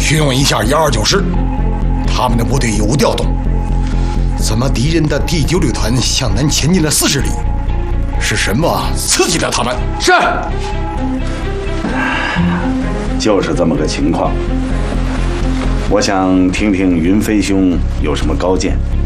询问一下129师，他们的部队有无调动？怎么敌人的第9旅团向南前进了40里？是什么刺激了他们？ 是。 就是这么个情况。我想听听云飞兄有什么高见。